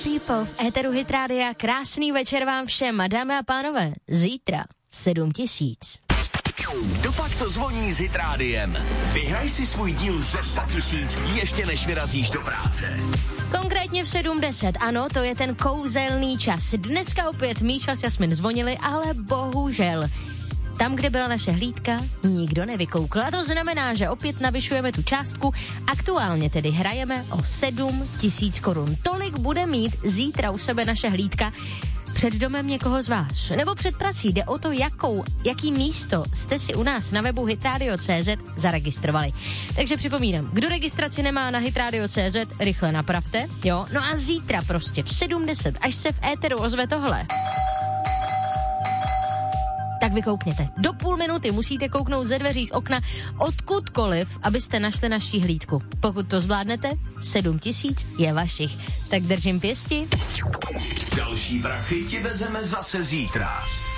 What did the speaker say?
People v éteru Hit Rádia. Krásný večer vám všem, dámy a pánové. Zítra 7000. Dopak to zvoní s Hit Rádiem. Vyhraj si svůj díl ze 100 000 ještě než vyrazíš do práce. Konkrétně v 7:10, ano, to je ten kouzelný čas. Dneska opět Míša s Jasmin zvonili, ale bohužel tam, kde byla naše hlídka, nikdo nevykoukl. A to znamená, že opět navyšujeme tu částku. Aktuálně tedy hrajeme o 7 000 korun. Tolik bude mít zítra u sebe naše hlídka. Před domem někoho z vás, nebo před prací. Jde o to, jaký místo jste si u nás na webu hitradio.cz zaregistrovali. Takže připomínám, kdo registraci nemá na hitradio.cz, rychle napravte, jo? No a zítra prostě v 7:10, až se v éteru ozve tohle, tak vy koukněte. Do půl minuty musíte kouknout ze dveří, z okna, odkudkoliv, abyste našli naší hlídku. Pokud to zvládnete, 7 000 je vašich. Tak držím pěsti. Další prachy ti vezeme zase zítra.